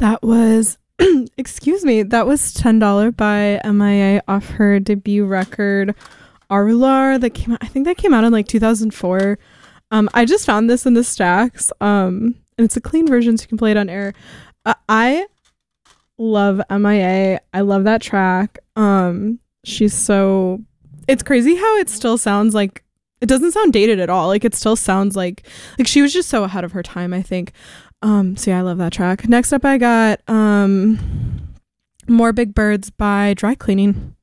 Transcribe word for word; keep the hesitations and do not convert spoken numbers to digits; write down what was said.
That was, excuse me, that was ten dollars by M I A off her debut record, Arular, that came out, I think that came out in like two thousand four. Um, I just found this in the stacks, um, and it's a clean version so you can play it on air. Uh, I love M I A. I love that track. Um, she's so, it's crazy how it still sounds like, it doesn't sound dated at all. Like it still sounds like, like she was just so ahead of her time, I think. Um, so yeah, I love that track. Next up, I got um, More Big Birds by Dry Cleaning.